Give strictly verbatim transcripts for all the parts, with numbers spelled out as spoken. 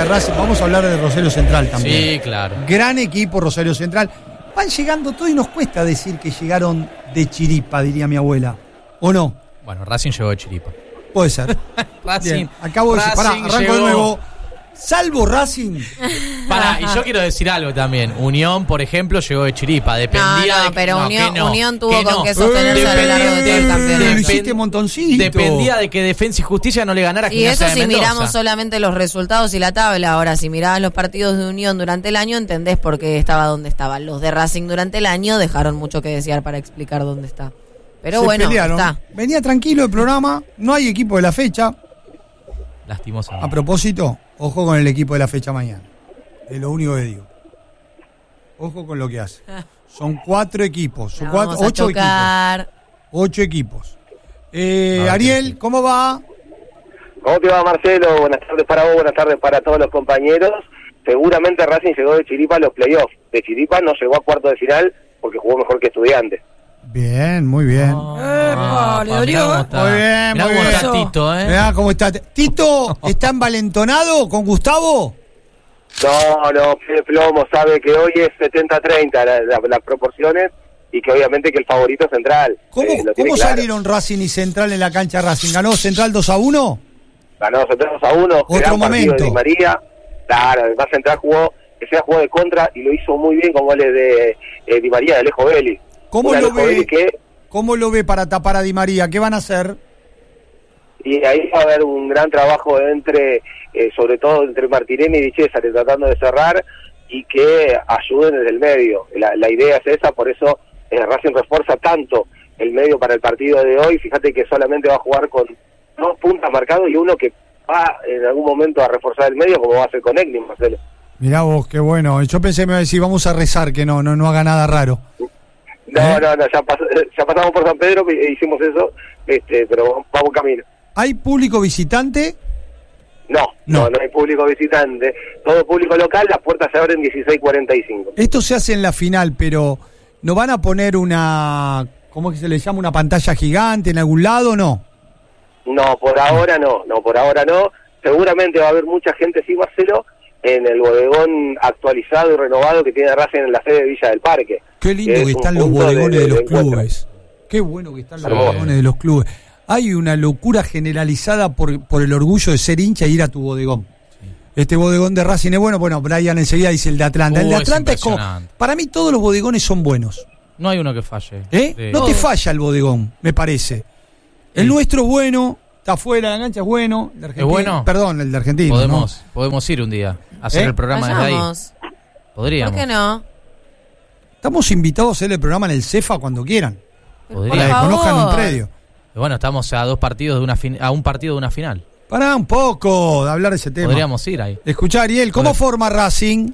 de Racing, vamos a hablar de Rosario Central también. Sí, claro. Gran equipo Rosario Central. Van llegando todo y nos cuesta decir que llegaron de chiripa, diría mi abuela. ¿O no? Bueno, Racing llegó de chiripa. Puede ser. Racing. Bien, acabo de decir, pará, arranco llegó... de nuevo. Salvo Racing. Pará, y yo quiero decir algo también. Unión, por ejemplo, llegó de chiripa. Dependía no, no, de pero no, Unión, que no, Unión tuvo que con no. que sostenerse a lo largo de todo el campeonato. Lo hiciste montoncito. Dependía de que Defensa y Justicia no le ganara a Y Gimnasia eso de si Mendoza. miramos solamente los resultados y la tabla. Ahora, si mirabas los partidos de Unión durante el año, entendés por qué estaba donde estaba. Los de Racing durante el año dejaron mucho que desear para explicar dónde está. Pero Se bueno, pelearon. está. Venía tranquilo el programa, no hay equipo de la fecha. Lastimosamente. A propósito, ojo con el equipo de la fecha mañana. Es lo único que digo. Ojo con lo que hace. Son cuatro equipos, son La cuatro, vamos a ocho chocar. equipos. Ocho equipos. Eh, Ah, Ariel, sí. ¿cómo va? ¿Cómo te va, Marcelo? Buenas tardes para vos, buenas tardes para todos los compañeros. Seguramente Racing llegó de chiripa a los playoffs. De chiripa no llegó a cuarto de final porque jugó mejor que Estudiantes. Bien, muy bien. Ah, Epa, le pa, dolió, mirá cómo ¿eh? está. Muy bien, Mirá muy cómo bien. está Tito, ¿eh? Mirá cómo está. ¿Tito está envalentonado con Gustavo? No, no, Fede Plomo sabe que hoy es setenta treinta la, la, las proporciones y que obviamente que el favorito es Central. ¿Cómo, Eh, lo tiene ¿cómo claro. salieron Racing y Central en la cancha Racing? ¿Ganó Central dos a uno? Ganó Central dos a uno. Otro gran partido momento. de Di María. Claro, además Central jugó, que sea jugó de contra y lo hizo muy bien con goles de eh, Di María, de Alejo Vélez. ¿Cómo Un lo Alejo ve? Vélez que ¿Cómo lo ve para tapar a Di María? ¿Qué van a hacer? Y ahí va a haber un gran trabajo entre, eh, sobre todo entre Martireni y Di Cesare, tratando de cerrar y que ayuden desde el medio. La, la idea es esa, por eso eh, Racing refuerza tanto el medio para el partido de hoy. Fíjate que solamente va a jugar con dos puntas marcados y uno que va en algún momento a reforzar el medio, como va a hacer con Egni, Marcelo. Mirá vos, qué bueno. Yo pensé que me iba a decir, vamos a rezar, que no, no, no haga nada raro. No, ¿Eh? no, no, ya, pas ya pasamos por San Pedro e hicimos eso, este, pero vamos camino. ¿Hay público visitante? No, No. no, no hay público visitante. Todo público local, las puertas se abren dieciséis cuarenta y cinco. Esto se hace en la final, pero ¿no van a poner una, cómo es que se le llama, una pantalla gigante en algún lado o no? No, por ahora no, no, por ahora no. Seguramente va a haber mucha gente, sí, Marcelo, en el bodegón actualizado y renovado que tiene Racing en la sede de Villa del Parque. Qué lindo Es que un están los punto bodegones de, de- los de encuentro. clubes. Qué bueno que están los Hermoso. bodegones de los clubes. Hay una locura generalizada por, por el orgullo de ser hincha e ir a tu bodegón. Este bodegón de Racing es bueno. Bueno, Brian enseguida dice el de Atlanta. el de Uh, es Atlanta es, como... impresionante. Para mí todos los bodegones son buenos. No hay uno que falle. ¿Eh? Sí. No te falla el bodegón, me parece. El Sí. nuestro es bueno, está afuera de la cancha, es bueno. El de Argentina- ¿Es bueno? Perdón, el de Argentina. Podemos, podemos ir un día a hacer ¿Eh? el programa desde ahí. Vayamos. Podríamos. ¿Por qué no? Estamos invitados a hacer el programa en el CEFA cuando quieran. Podría. Para que Por conozcan un favor. predio. Y bueno, estamos a dos partidos de una fin- a un partido de una final. Pará un poco de hablar de ese tema. Podríamos ir ahí. Escuchá, Ariel, ¿cómo Podemos. forma Racing?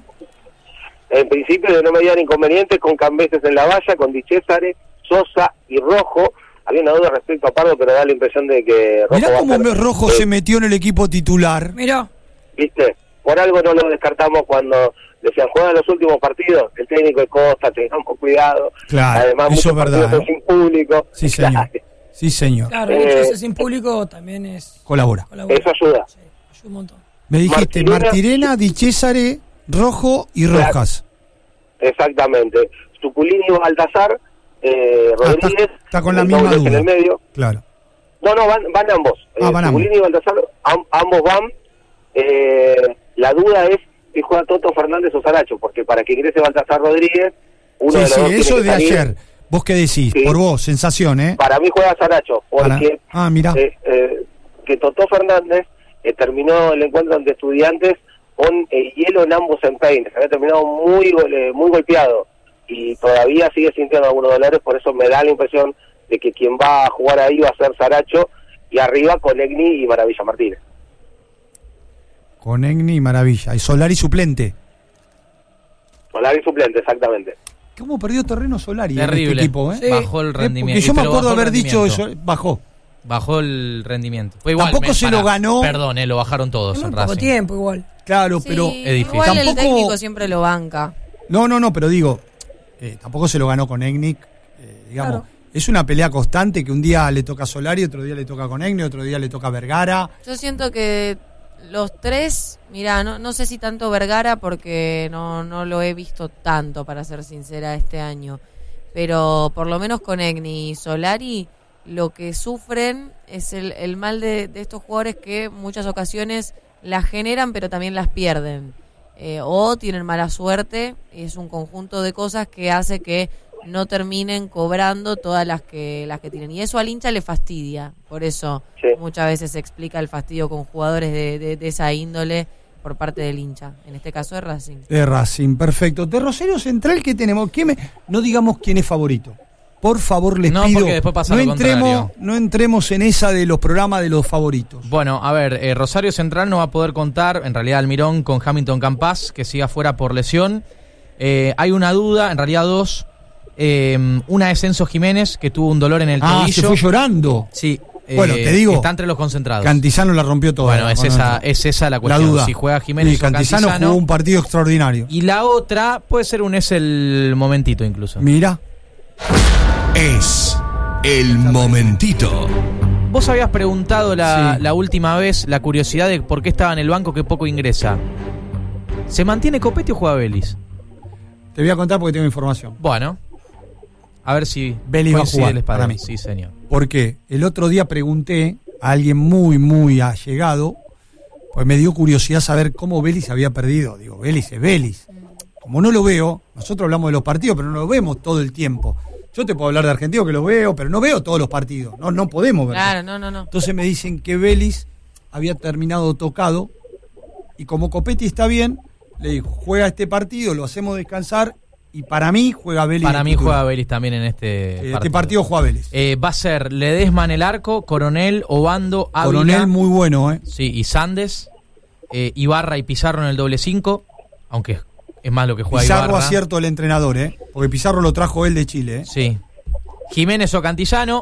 En principio de no me dieran inconvenientes con Cambeses en la valla, con Di Cesare, Sosa y Rojo. Había una duda respecto a Pardo, pero da la impresión de que Rojo Mirá va a cómo ser, me- Rojo eh, se metió en el equipo titular. Mirá. ¿Viste? Por algo no lo descartamos cuando decían, juegan los últimos partidos, el técnico de Costa, tengamos cuidado. Claro, Además, eso muchos es verdad, partidos ¿eh? son sin público. Sí, señor. Claro, Sí, señor. Claro, Eh, el hecho de ser sin público también es... Colabora. colabora. eso ayuda. Sí, ayuda un montón. Me dijiste Martirena- Martirena, Di Cesare, Rojo y Claro. Rojas. Exactamente. Tuculini y Baltasar, eh, Ah, está- Rodríguez, está con la el misma doblez duda. en el medio. Claro. No, no, van, van ambos. Ah, Eh, van Tuculini y Baltasar, am- ambos van. Eh, la duda es si juega Toto Fernández o Saracho, porque para que ingrese Baltasar Rodríguez, uno Sí, de los sí, dos tiene eso que de salir. ayer. ¿Vos qué decís? Sí. Por vos, sensación, ¿eh? Para mí juega Saracho, Para- porque Ah, mirá. eh, eh, que Toto Fernández eh, terminó el encuentro ante Estudiantes con el hielo en ambos empeines. Había terminado muy gole- muy golpeado y todavía sigue sintiendo algunos dolores, por eso me da la impresión de que quien va a jugar ahí va a ser Saracho y arriba con Egni y Maravilla Martínez. Con Egni y Maravilla. Y Solari suplente. Solari suplente, exactamente. ¿Cómo perdió terreno Solari en Terrible. este equipo, eh? Sí. Bajó el Eh, rendimiento. Porque yo me Pero acuerdo bajó el haber dicho rendimiento. eso. Bajó. Bajó el rendimiento. Fue igual, Tampoco me- se pará. lo ganó. Perdón, eh, lo bajaron todos En en muy poco Racing. tiempo igual. Claro, Sí, pero... es difícil. Igual el Tampoco- técnico siempre lo banca. No, no, no, pero digo, eh, tampoco se lo ganó con Egni. eh, digamos, Claro. es una pelea constante que un día le toca a Solari, otro día le toca con Egni, otro día le toca a Vergara. Yo siento que Los tres, mirá, no, no sé si tanto Vergara porque no, no lo he visto tanto, para ser sincera, este año. Pero por lo menos con Egni y Solari, lo que sufren es el, el mal de, de estos jugadores que en muchas ocasiones las generan pero también las pierden. Eh, o tienen mala suerte, es un conjunto de cosas que hace que no terminen cobrando todas las que las que tienen. Y eso al hincha le fastidia, por eso Sí. muchas veces se explica el fastidio con jugadores de, de, de esa índole por parte del hincha, en este caso de Racing. De Racing, perfecto. De Rosario Central, ¿qué tenemos? ¿Qué me... No digamos quién es favorito. Por favor, les No, pido, porque después pasa no lo entremos, contrario. no entremos en esa de los programas de los favoritos. Bueno, a ver, eh, Rosario Central no va a poder contar, en realidad Almirón, con Hamilton Campas, que siga fuera por lesión. Eh, hay una duda, en realidad dos. Eh, una es Enzo Jiménez, que tuvo un dolor en el Ah, tobillo. se fue llorando. Sí. eh, Bueno, te digo, está entre los concentrados. Cantizano la rompió toda. Bueno, es Con esa, eso. es esa la La cuestión. duda. Si juega Jiménez Sí, o Cantizano, Cantizano. jugó un partido extraordinario. Y la otra puede ser un es el momentito incluso. Mira. Es el momentito. Vos habías preguntado la, Sí. la última vez la curiosidad de por qué estaba en el banco que poco ingresa. ¿Se mantiene Copetti o juega Vélez? Te voy a contar porque tengo información. Bueno, a ver si Vélez va a coincide jugar, el espadón. para mí. Sí, señor. Porque el otro día pregunté a alguien muy, muy allegado, pues me dio curiosidad saber cómo Vélez había perdido. Digo, Vélez es Vélez. Como no lo veo, nosotros hablamos de los partidos, pero no lo vemos todo el tiempo. Yo te puedo hablar de Argentino que lo veo, pero no veo todos los partidos. No, no podemos ver. Claro, no, no, no. Entonces me dicen que Vélez había terminado tocado y como Copetti está bien, le dijo, juega este partido, lo hacemos descansar y para mí juega Vélez. Para de mí titular. juega Vélez también en este Eh, partido. Este partido juega Vélez. Eh, va a ser Ledesma en el arco, Coronel, Obando, Ávila. Coronel muy bueno, ¿eh? Sí, y Sandes, eh, Ibarra y Pizarro en el doble cinco, aunque es más lo que juega Pizarro Ibarra. acierto el entrenador, ¿eh? Porque Pizarro lo trajo él de Chile, ¿eh? Sí. Jiménez o Cantizano.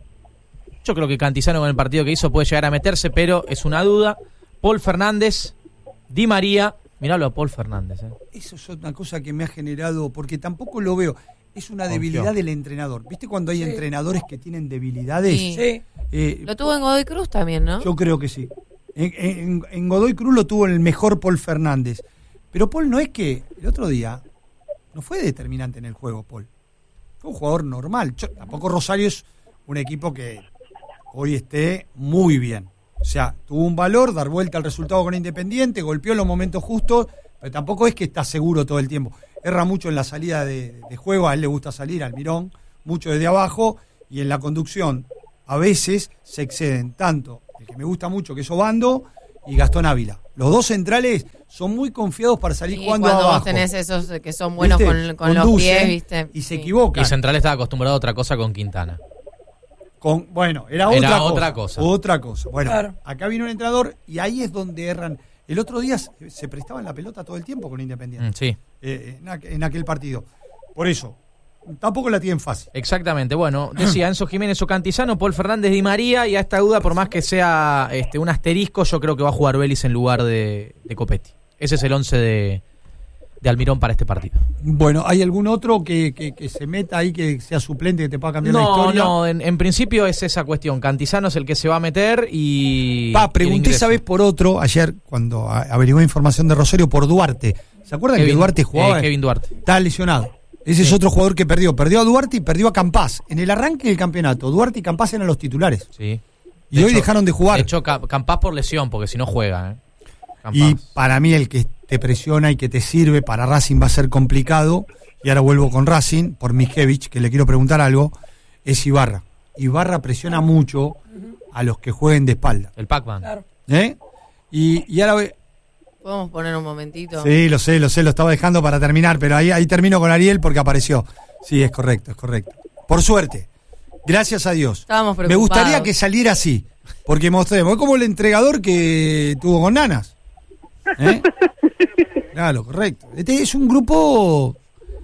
Yo creo que Cantizano con el partido que hizo puede llegar a meterse, pero es una duda. Paul Fernández, Di María. Miralo a Paul Fernández. Eh. Eso es una cosa que me ha generado, porque tampoco lo veo. Es una Confió. debilidad del entrenador. ¿Viste cuando hay entrenadores que tienen debilidades? Sí. Sí. Eh, Lo tuvo en Godoy Cruz también, ¿no? Yo creo que sí. En, en- en Godoy Cruz lo tuvo el mejor Paul Fernández. Pero Paul no es que el otro día no fue determinante en el juego, Paul. Fue un jugador normal. Yo- tampoco Rosario es un equipo que hoy esté muy bien. O sea, tuvo un valor, dar vuelta al resultado con Independiente, golpeó en los momentos justos, pero tampoco es que está seguro todo el tiempo. Erra mucho en la salida de, de juego, a él le gusta salir, Almirón, mucho desde abajo, y en la conducción a veces se exceden tanto el que me gusta mucho, que es Obando, y Gastón Ávila. Los dos centrales son muy confiados para salir Y jugando cuando abajo. vos tenés esos que son buenos ¿Viste? con, con los Conducen pies, ¿viste? Y se Sí. equivocan. Y Central estaba acostumbrado a otra cosa con Quintana. Con, bueno, era, Era otra, otra cosa, cosa. Otra cosa. Bueno, Claro. acá vino un entrenador y ahí es donde erran. El otro día se, se prestaban la pelota todo el tiempo con Independiente. Mm, sí, eh, en, aqu- en aquel partido. Por eso, tampoco la tienen fácil. exactamente. Bueno, decía Enzo Jiménez o Cantizano, Paul Fernández, Di María, y a esta duda, por más que sea este, un asterisco, yo creo que va a jugar Vélez en lugar de, de Copetti. Ese es el once de, de Almirón para este partido. Bueno, ¿hay algún otro que, que, que se meta ahí, que sea suplente, que te pueda cambiar la No, historia? no, en, en principio es esa cuestión. Cantizano es el que se va a meter y... Pa, y el pregunté, ingreso. ¿sabes? Por otro, ayer, cuando a- averigué información de Rosario, por Duarte. ¿Se acuerdan que Kevin, Duarte jugaba? eh, Kevin Duarte. Estaba lesionado. Ese es Sí. otro jugador que perdió. Perdió a Duarte y perdió a Campás. En el arranque del campeonato, Duarte y Campás eran los titulares. Sí. Y De hoy hecho- dejaron de jugar. De hecho, Ca- Campás por lesión, porque si no juega. ¿eh? Campás. Y para mí el que te presiona y que te sirve para Racing va a ser complicado. Y ahora vuelvo con Racing, por Mijevich, que le quiero preguntar algo, es Ibarra. Ibarra presiona mucho a los que jueguen de espalda. El Pac-Man. Claro. ¿Eh? Y, y ahora... voy- ¿Podemos poner un momentito? Sí, lo sé, lo sé, lo estaba dejando para terminar, pero ahí, ahí termino con Ariel porque apareció. Sí, es correcto, es correcto. Por suerte. Gracias a Dios. Estábamos Me preocupados. gustaría que saliera así, porque mostremos, es como el entregador que tuvo con Nanas. ¿Eh? Claro, correcto. Este es un grupo...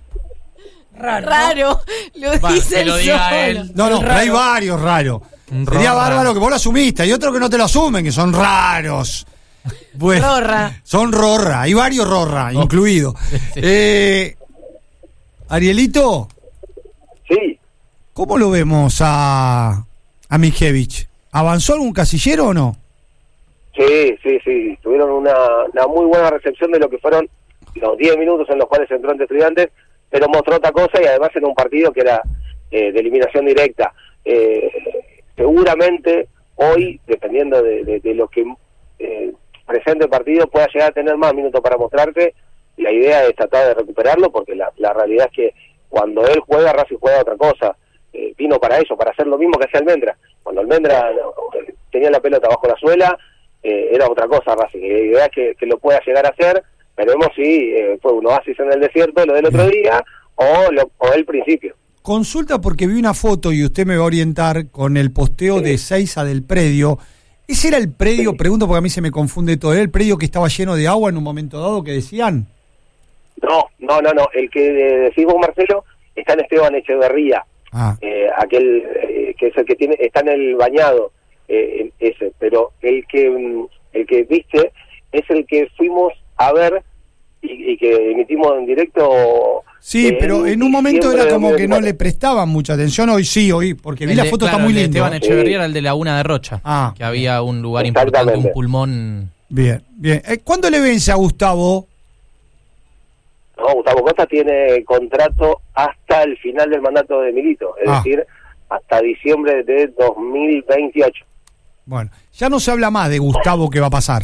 Raro. Raro, lo Va, dice que el lo diga solo. él. No, no, pero hay Raro. varios raros. Un Sería rorra. bárbaro que vos lo asumiste. Hay otros que no te lo asumen, que son raros. Bueno, Rorra. son rorra. Hay varios rorra, incluido. Eh, Arielito, Sí, ¿cómo lo vemos a, a Mijevich? ¿Avanzó algún casillero o no? Sí, sí, sí, tuvieron una, una muy buena recepción de lo que fueron los diez minutos en los cuales entró ante Estudiantes, pero mostró otra cosa y además en un partido que era eh, de eliminación directa. Eh, seguramente hoy, dependiendo de, de, de lo que eh, presente el partido, pueda llegar a tener más minutos para mostrarte. La idea es tratar de recuperarlo, porque la, la realidad es que cuando él juega, Racing juega otra cosa. Eh, vino para eso, para hacer lo mismo que hacía Almendra. Cuando Almendra eh, tenía la pelota bajo la suela, eh, era otra cosa Racing. Y la idea es que, que lo pueda llegar a hacer. Veremos si eh, fue un oasis en el desierto lo del otro día o, lo, o el principio. Consulta porque vi una foto y usted me va a orientar con el posteo sí. de Seiza del predio. ¿Ese era el predio? Sí. Pregunto porque a mí se me confunde todo. ¿Era el predio que estaba lleno de agua en un momento dado que decían? No, no, no, no. El que decís vos, Marcelo, está en Esteban Echeverría. Ah. Eh, aquel eh, que es el que tiene, está en el bañado, eh, ese. Pero el que, el que viste es el que fuimos a ver y, y que emitimos en directo. Sí, eh, pero en un momento era como que no le prestaban mucha atención. Hoy sí, hoy, porque vi el la de, foto, claro, está muy lindo. lindo. Esteban Echeverría sí. era el de Laguna de Rocha, ah, que había un lugar importante, un pulmón. Bien, bien. Eh, ¿Cuándo le vence a Gustavo? No, Gustavo Costa tiene contrato hasta el final del mandato de Milito, es ah. decir, hasta diciembre de dos mil veintiocho. Bueno, ya no se habla más de Gustavo que va a pasar.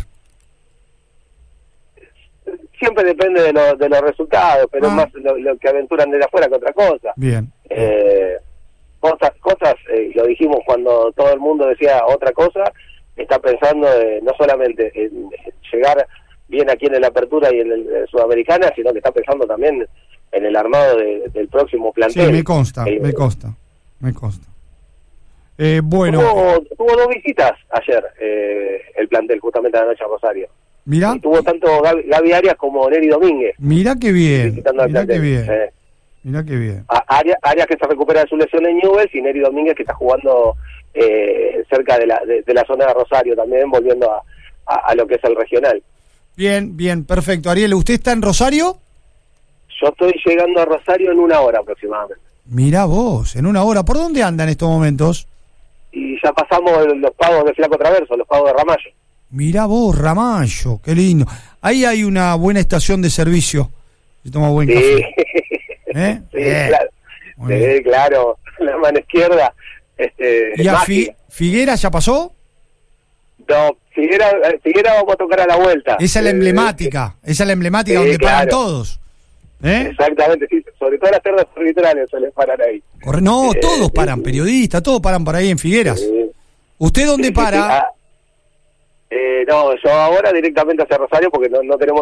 Siempre depende de, lo, de los resultados, pero ah. más lo, lo que aventuran desde afuera que otra cosa. Bien. Eh, cosas, cosas eh, lo dijimos cuando todo el mundo decía otra cosa, está pensando eh, no solamente en, en llegar bien aquí en la apertura y en el, el Sudamericana, sino que está pensando también en el armado de, del próximo plantel. Sí, me consta, eh, me consta, me consta. Eh, bueno. Tuvo, tuvo dos visitas ayer eh, el plantel, justamente a la noche a Rosario. Mirá. Y tuvo tanto Gaby, Gaby Arias como Neri Domínguez. Mirá qué bien, mirá qué bien. Eh. Mirá qué bien. A, Arias, Arias que se recupera de su lesión en Newell's y Neri Domínguez que está jugando eh, cerca de la, de, de la zona de Rosario también, volviendo a, a, a lo que es el regional. Bien, bien, perfecto. Ariel, ¿usted está en Rosario? Yo estoy llegando a Rosario en una hora aproximadamente. Mirá vos, en una hora. ¿Por dónde anda en estos momentos? Y ya pasamos los pagos de Flaco Traverso, los pagos de Ramallo. Mirá vos, Ramallo, qué lindo. Ahí hay una buena estación de servicio. Se toma buen sí. café. ¿Eh? Sí, eh. claro. Sí, claro. La mano izquierda. Este, ¿Y a Fi Figuera ya pasó? No, Figuera, Figuera vamos a tocar a la vuelta. Esa es la emblemática, eh, esa es la emblemática sí, donde claro. paran todos. ¿Eh? Exactamente, sí, sobre todo las terras arbitrales suelen parar ahí. Corre, no, eh, todos paran, eh, periodistas, todos paran por ahí en Figueras. Eh, ¿Usted dónde sí, para? Sí, sí. Ah, eh, no, yo ahora directamente hacia Rosario porque no, no tenemos